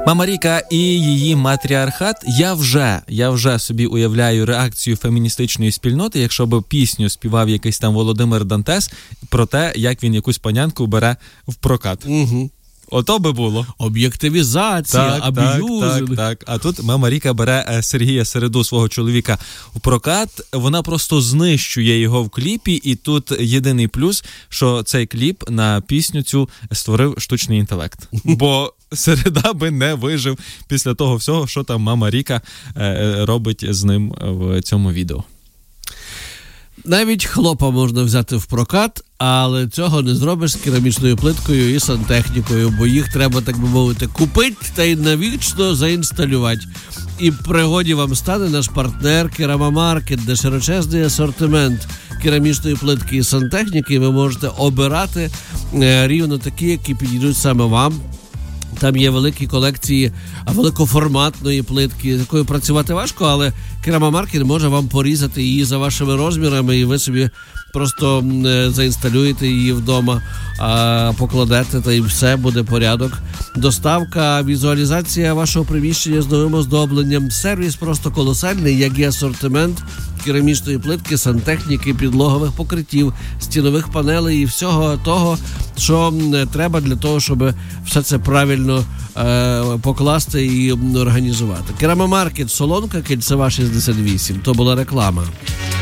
Мама Ріка і її матріархат. Я вже собі уявляю реакцію феміністичної спільноти, якщо б пісню співав якийсь там Володимир Дантес про те, як він якусь панянку бере в прокат. Угу. Ото би було. Об'єктивізація, аб'юзинг. Так. А тут мама Ріка бере Сергія Середу, свого чоловіка, в прокат. Вона просто знищує його в кліпі. І тут єдиний плюс, що цей кліп на пісню цю створив штучний інтелект. Бо Середа би не вижив після того всього, що там мама Ріка робить з ним в цьому відео. Навіть хлопа можна взяти в прокат, але цього не зробиш з керамічною плиткою і сантехнікою, бо їх треба, так би мовити, купити та й навічно заінсталювати. І в пригоді вам стане наш партнер Керамамаркет, де широчезний асортимент керамічної плитки і сантехніки, і ви можете обирати рівно такі, які підійдуть саме вам. Там є великі колекції великоформатної плитки, з якою працювати важко, але Керамамаркет може вам порізати її за вашими розмірами, і ви собі просто заінсталюєте її вдома, покладете, та і все, буде порядок. Доставка, візуалізація вашого приміщення з новим оздобленням. Сервіс просто колосальний, як і асортимент керамічної плитки, сантехніки, підлогових покриттів, стінових панелей і всього того, що треба для того, щоб все це правильно покласти і організувати. Керамамаркет, Солонка, Кільцева, 68. То була реклама.